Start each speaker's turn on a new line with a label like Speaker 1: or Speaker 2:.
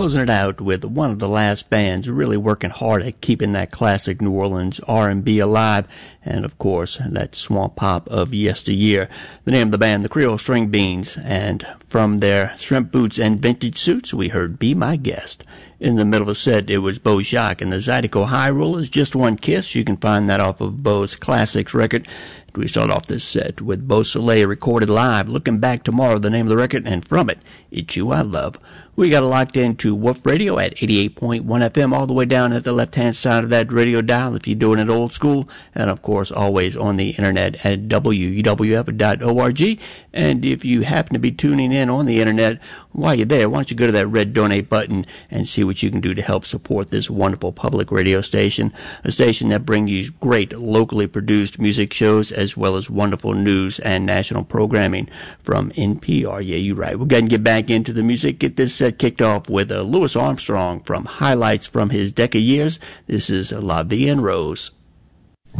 Speaker 1: closing it out with one of the last bands really working hard at keeping that classic New Orleans R&B alive, and of course that swamp pop of yesteryear. The name of the band, the Creole String Beans, and from their shrimp boots and vintage suits, we heard Be My Guest. In the middle of the set, it was Beau Jocques and the Zydeco High Rollers, Just One Kiss. You can find that off of Beau's Classics record. We start off this set with Beau Soleil recorded live, Looking Back Tomorrow, the name of the record, and from it, It's You I Love. We got it locked into Wolf Radio at 88.1 FM, all the way down at the left-hand side of that radio dial if you're doing it old school, and of course always on the internet at WUWF.org. And if you happen to be tuning in on the internet, while you're there, why don't you go to that red donate button and see what you can do to help support this wonderful public radio station, a station that brings you great locally produced music shows as well as wonderful news and national programming from NPR. Yeah, you're right. We're going to get back into the music, get this set kicked off with Louis Armstrong from highlights from his decade years. This is La Vie en Rose.